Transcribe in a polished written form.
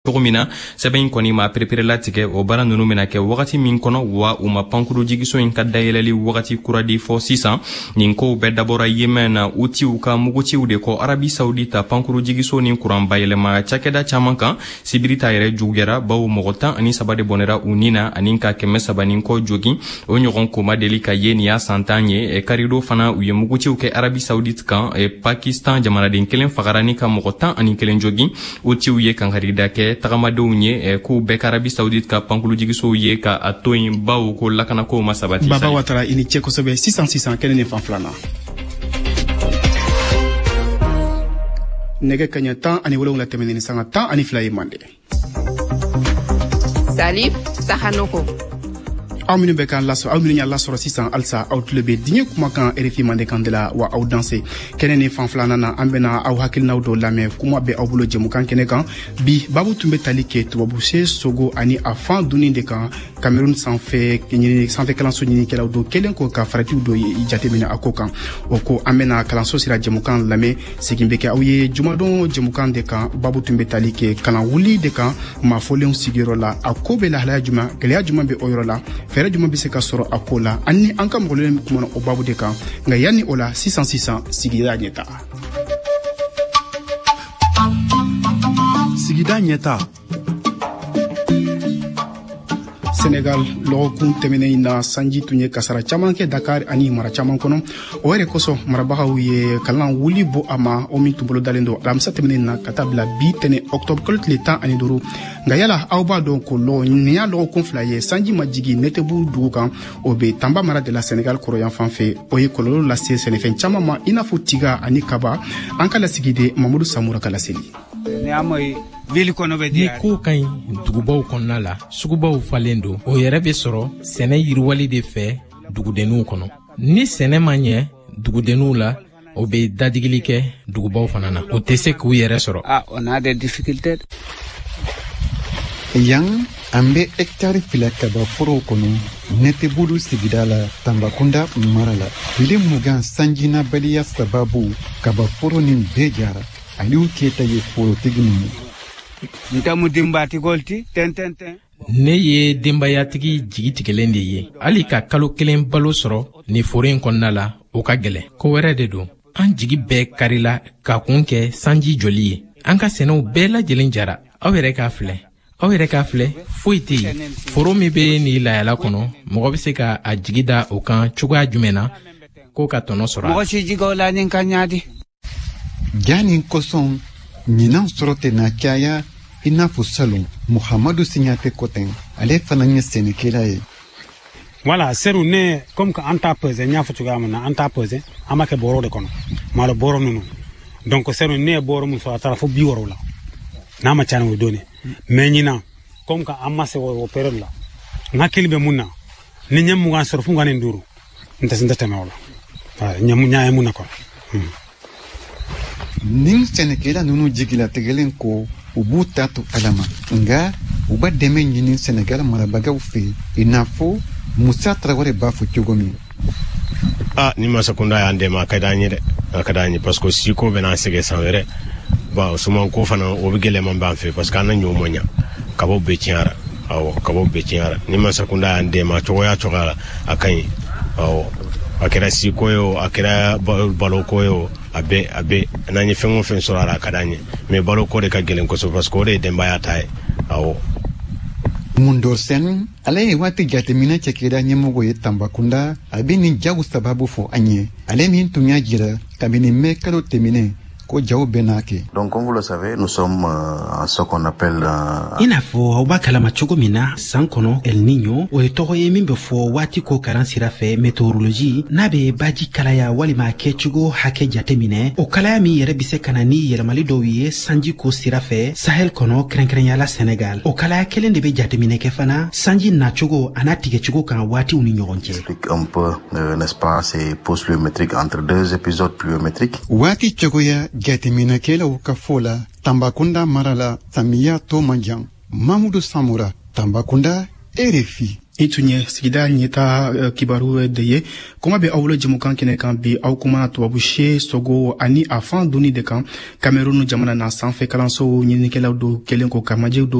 Togomina sɛbɛn kɔni ma pereperela tigɛ o bara nunu bena kɛ wagati min kɔnɔ wa u ma pankuru jigiso in ka dayɛlɛli wagati kuradi fɔ sisan. Nin kow bɛɛ dabɔra Yemen na Houthis ka mugutiw de kɔ Arabi Saoudite pankuru jigiso ni kuran bayɛlɛma cakɛda caman kan. Sibiri ta yɛrɛ juguyara bawo mɔgɔ 13 de bɔnɛra u nin na ani ka 300 ni kɔ jogin. O ɲɔgɔn koma deli ka ye nin y'a santan ye. Karido fana u ye mugutiw kɛ Arabi Saoudite kan. Pakistan jamanaden kelen fagara ni ka mɔgɔ 11 jogin. Houthis ye kangarida kɛ tagamadenw ye k'u bɛɛ ka Arabi Saoudite ka pankuru jigisow ye ka a to yen bawo ko lakanako ma sabati. Baba Watara i ni cɛ kosɛbɛ. sisan kɛnɛ ni fan filanan. Nɛgɛ kaɲɛ 17 tɛmɛnen ni sanga 12 ye Mande. Salif Sahanoko. Aw minnu bɛ k'an lasɔrɔ, aw minnu y'a lasɔrɔ sisan halisa aw tulo bɛ diɲɛ kumakan RFI Mande kan de la wa aw danse. Kɛnɛ ni fan filanan na an bɛna aw hakilinaw dɔw lamɛn kuma bɛ aw bolo jɛmukan kɛnɛ kan. Bi babu tun bɛ tali kɛ tubabuse Sogo ani a fan dunni de kan. Cameroun sanfɛ kalanso ɲinikɛlaw do kelen ko ka faratiw dɔ jateminɛ a ko kan. O ko an bɛna kalanso sira jɛmukan lamɛn segin bɛ kɛ aw ye jumadon jɛmukan de kan. Babu tun bɛ tali kɛ kalan wuli de kan maafolenw sigiyɔrɔ la. A ko bɛ lahalaya juma gɛlɛya juma bɛ o yɔrɔ la. Fɛɛrɛ juma bɛ se ka sɔrɔ a ko la ani an ka mɔgɔlen kumana o babu de kan. Nka yanni o la sisan sigida ɲɛta. Sigida ɲɛta. Senegal lɔgɔkun tɛmɛnen in na sanji tun ye kasara caman kɛ Dakar ani mara caman kɔnɔ. O yɛrɛ kosɔn marabagaw ye kalan wuli bɔ a ma o min tun bolo dalen don alamisa tɛmɛnen na ka taa bila bi tɛnɛ octobre kalo tile 15. Nka yala aw b'a dɔn ko nin y'a lɔgɔkun fila ye sanji ma jigi Netebu dugu kan. O bɛ Tamba mara de la Senegal kɔrɔyan fan fɛ. O ye kɔlɔlɔ lase sɛnɛfɛn caman ma i n'a fɔ tiga ani kaba. An ka lasigiden Mamadou Samoura ka laseli. Ni ko ka ɲi dugubaw kɔnɔna la sugubaw falen don o yɛrɛ bɛ sɔrɔ sɛnɛ yiriwali de fɛ dugudenninw kɔnɔ. Ni sɛnɛ ma ɲɛ dugudenninw la o bɛ dadigili kɛ dugubaw fana na o tɛ se k'u yɛrɛ sɔrɔ. On a des difficultés. Yan an bɛ hectare 2 kaba forow kɔnɔ Netebu sigida la Tambakunda mara la. Tile 20 sanjinabaliya sababu kaba foro nin bɛɛ jara. Aliou Keita ye forotigi ninnu. Ne ye denbayatigi jigitigɛlen de ye. Hali ka kalo 1 balo sɔrɔ ni foro in kɔnɔna la o ka gɛlɛn. Ko wɛrɛ de don. An jigi bɛɛ karila ka kun kɛ sanji joli ye. An ka sɛnɛw bɛɛ lajɛlen jara. Aw yɛrɛ k'a filɛ foyi tɛ yen. Foro min bɛ ni layala kɔnɔ mɔgɔ bɛ se ka a jigi da o kan cogoya jumɛn na ko ka tɔnɔ sɔrɔ. Mɔgɔ si jigaw la ni ka ɲaadi. Jani kosɔn ɲinan sɔrɔ tɛ na caya i n'a fɔ salon Muhamadu Signate Koten ale fana ye sɛnɛkɛla ye. Voilà, seru ne comme que an t'a pesé n y'a fɔ cogoya min na an t'a pesé an b'a kɛ bɔrɔ de kɔnɔ malo bɔrɔ ninnu donc seru ne ye bɔrɔ min sɔrɔ a taara fo 60 la n'a ma ca ni o don mais ɲinan comme que an ma se o période la n hakili bɛ mun na ni ɲɛ 20 sɔrɔ fo 25 n tɛ tɛmɛ o la ɲɛ ye mun na quoi. Nin sɛnɛkɛla ninnu jigilatigɛlen ko u b'u ta to Ala ma nka u b'a dɛmɛ ɲini Senegal marabagaw fɛ i n'a fɔ Musa Traoré b'a fɔ cogo min. Ni masakunda y'an dɛmɛ a ka d'an ye dɛ a ka d'an ye parce que siko bɛ n'an sɛgɛn san wɛrɛ bon sumanko fana o bɛ gɛlɛman b'an fɛ parce que an na ɲɔw ma ɲa kabaw bɛɛ tiɲɛra kabaw bɛɛ tiɲɛra ni masakunda y'an dɛmɛ cogoya la a ka ɲi a kɛra siko ye o a kɛra baloko ye o a bɛ n'an ye fɛn o fɛn sɔrɔ a la a ka d'an ye mais baloko de ka gɛlɛn kosɛbɛ parce que o de ye denbaya ta ye Mundor Sen ale ye waati jateminɛ cɛkɛda ɲɛmɔgɔ ye Tambakunda a bɛ nin jaw sababu fɔ an ye ale min tun y'a jira kabini mɛ kalo tɛmɛnen ko jaw bɛ n'a kɛ. Donc comme vous le savez, nous sommes en ce qu'on appelle i n'a fɔ aw b'a kalama cogo min na san kɔnɔ El Niño o ye tɔgɔ ye min bɛ fɔ waati ko karan sira fɛ météorologie n'a bɛ baji kalaya walima kɛcogo hakɛ jateminɛ o kalaya min yɛrɛ bɛ se ka na ni yɛlɛmali dɔw ye sanji ko sira fɛ Sahel kɔnɔ kɛrɛnkɛrɛnyala Sénégal o kalaya kelen de bɛ jateminɛ kɛ fana sanji nacogo a n'a tigɛcogo kan waatiw ni ɲɔgɔn cɛ. Explique un peu n'est-ce pas ces pauses pluviométriques entre deux épisodes pluviométriques. Waati cogoya jateminɛkɛlaw ka fɔ la Tambakunda mara la samiya to man jan. Mamadou Samoura, Tambakunda, RFI. I tun ye sigida ɲɛta kibaru de ye kuma bɛ aw bolo jɛmukan kɛnɛ kan bi aw kuma tubabuse Sogo ani a fan dunni de kan Cameroun jamana na sanfɛ kalanso ɲininikɛlaw do kelen ko ka majɛw do